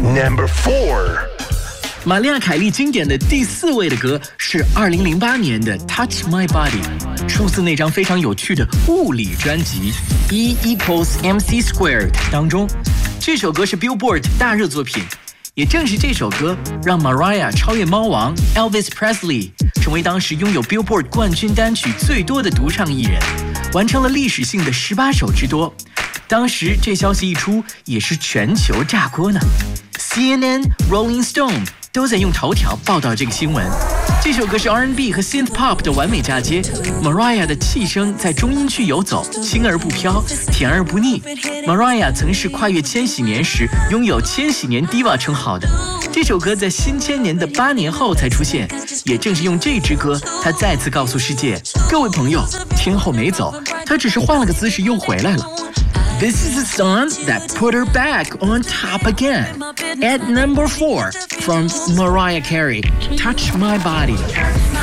Number 4. 玛丽亚·凯莉经典的第4位的歌是2008年的《Touch My Body》，出自那张非常有趣的物理专辑 E=mc² 当中。这首歌是 Billboard 大热作品，也正是这首歌让 Mariah 超越猫王 Elvis Presley， 成为当时拥有 Billboard 冠军单曲最多的独唱艺人，完成了历史性的18首之多。当时这消息一出，也是全球炸锅呢。CNN、Rolling Stone 都在用头条报道这个新闻。这首歌是 R&B 和 Synth Pop 的完美嫁接， Mariah 的气声在中音区游走，轻而不飘，甜而不腻。 Mariah 曾是跨越千禧年时拥有千禧年 Diva 称号的，这首歌在新千年的8年后才出现，也正是用这支歌，她再次告诉世界，各位朋友，天后没走，她只是换了个姿势又回来了。This is a song that put her back on top again. At number 4 from Mariah Carey, Touch My Body.